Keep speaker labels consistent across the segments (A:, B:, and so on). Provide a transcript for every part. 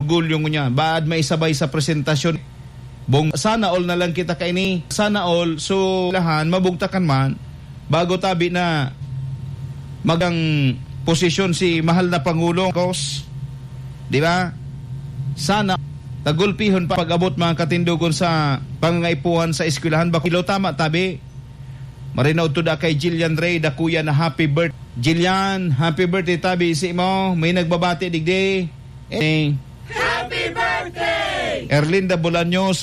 A: Gulyo mo niya. Baad may sabay sa presentasyon. Sana all na lang kita kaini. Sana all. So, lahan, mabugtakan man. Bago tabi na magang posisyon si mahal na Pangulong. Di ba? Sana tagulpihon pa pag-abot mga katindugon sa pangangaipuhan sa eskwelahan. Bakilo tama tabi. Marinaw to da kay Jillian Ray, da kuya na happy birthday. Jillian, happy birthday tabi si mo. May nagbabati digdi.
B: Happy birthday!
A: Erlinda Bolaños,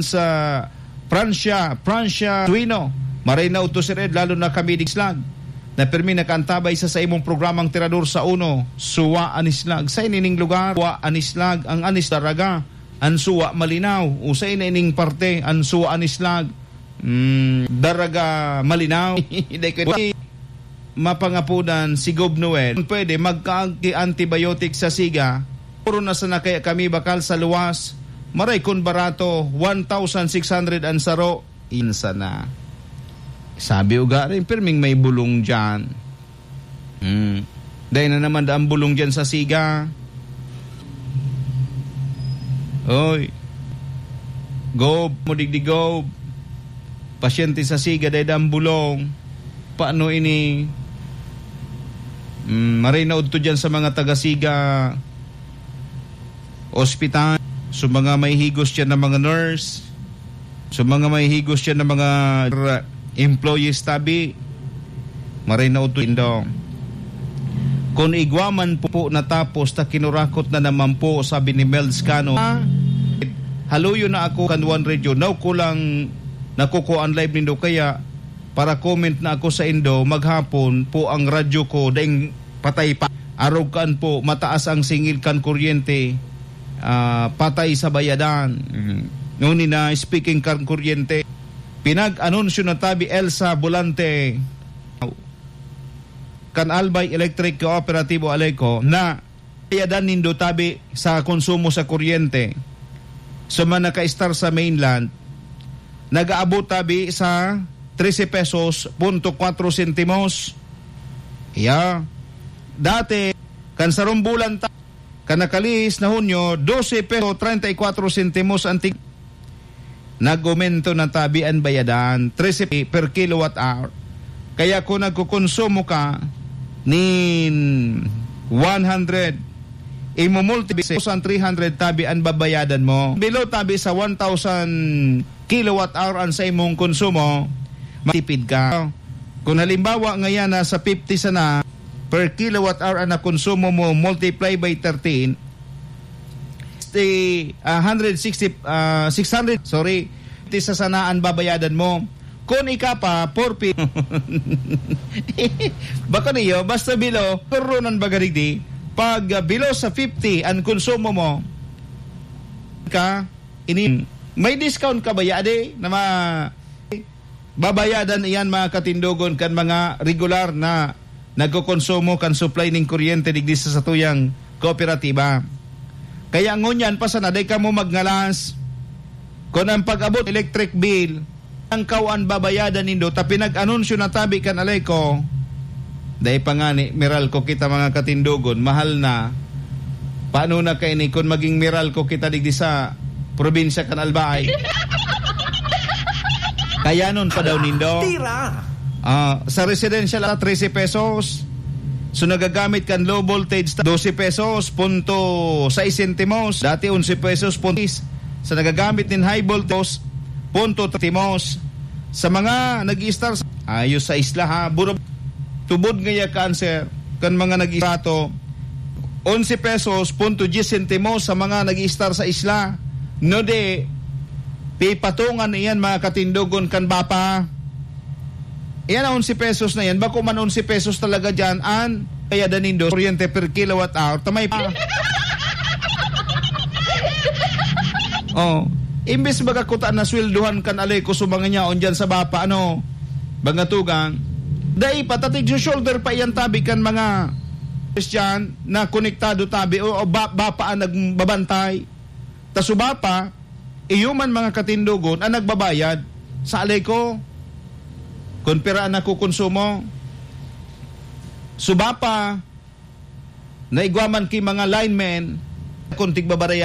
A: Francia, Suino. Marinaw to si Red, lalo na kami digslag. Na permi nakaantabay sa imong programang Tirador sa Uno, Suwa Anislag. Sa inining lugar, Suwa Anislag, ang anis daraga, ang suwa malinaw. O sa inining parte, ang suwa anislag, daraga malinaw. Mapangapunan si Gob Noel. Pwede magka-antibiotic sa siga. Puro na sana kaya kami bakal sa luwas. Maray kun barato, 1,600 ang saro. Insa na. Sabi uga rin, perming may bulong dyan. Dahil na naman ang bulong dyan sa siga. Oy. Gob, mudigdi Gob. Pasyente sa siga dahil ang bulong. Paano ini? Marinaod to dyan sa mga taga-siga ospital. So mga may higos dyan ng mga nurse. So mga may higos dyan ng mga employees tabi. Marinaod to indong. Kung igwaman po natapos ta kinurakot na naman po, sabi ni Mel Scano. Haluyo na ako kanwan radio. Now ko lang nakukuan live nindo kaya para comment na ako sa Indo, maghapon po ang radyo ko daing patay pa. Arogan po, mataas ang singil kan kuryente, patay sa bayadan. Ngunit na speaking kan kuryente, pinag-anunsyo na tabi Elsa Volante kan Albay Electric Cooperativo Aleco na bayadan nindo tabi sa konsumo sa kuryente. So man naka-star sa mainland, nag-aabot tabi sa 13 pesos, 0.4 sentimos. Yeah. Dati, kan sa rumbulan kanakalis na Hunyo, 12 peso 34 sentimos antik. Nag-aumento na tabian bayadan, 13 per kilowatt hour. Kaya kung nagkukonsumo ka ni 100, imumultiply sa 300 tabian babayadan mo. Below tabi sa 1,000 kilowatt hour ang sa imong konsumo, matipid ka. Kung halimbawa ngayon sa 50 sana per kilowatt hour ang konsumo mo, multiply by 13, 600 sa sanaan babayadan mo. Kung ikapa 4 baka niyo basta below turunan bagarigdi pag below sa 50 ang konsumo mo ka ini may discount ka ba yade na babayadan iyan mga katindogon kan mga regular na nagkokonsumo kan supply ning kuryente digdi sa satuyang kooperatiba. Kaya ngunyan pa sa naday ka mo magngalas kung ang pag-abot electric bill ang kawan babayadan nindo ta pinag-anunsyo na tabi kan Aleco dahil pa nga ni Meralco kita mga katindogon mahal na paano na kay ni kung maging Meralco kita digdi sa probinsya kan Albay. Kaya nun pa daw nindo.
B: Tira.
A: Sa residential 13 pesos. So nagagamit kan low voltage 12 pesos, 0.6 sentimos. Dati 11 pesos, 0.6. Sa nagagamit din high voltage, 0.3 sentimos. Sa mga nag-i-star ayos sa isla ha, tubod ngaya cancer kan mga nag-i-stato 11 pesos, 0.10 sentimos sa mga nag-i-star sa isla. No de pipatungan iyan mga katindogon kan bapa. Iyan ang 11 pesos na yan. Bako man 11 pesos talaga dyan an kaya danindo kuryente per kilowatt hour. Tamay pa. Imbes baga kutaan na swelduhan kan Aleco sumanga niya on dyan sa bapa bangatugang. Dahil patatig sa shoulder pa iyan tabi kan mga Christian na konektado tabi o bapa ang nagbabantay. Tasubapa iyuman mga katindogon ang nagbabayad sa Aleco kung pera na kukonsumo. Subapa na igwaman ki mga linemen kung tigbabaraya